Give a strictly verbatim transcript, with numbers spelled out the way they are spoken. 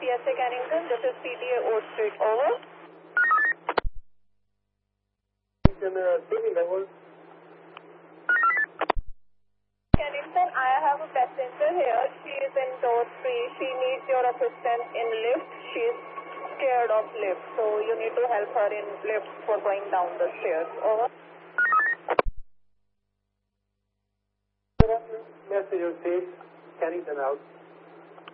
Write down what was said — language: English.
P S A Cannington, this is P T A O Street, over. Cannington, I have a passenger here. She is in door three. She needs your assistance in lift. She is scared of lift, so you need to help her in lift for going down the stairs, over. Message received. Cannington out.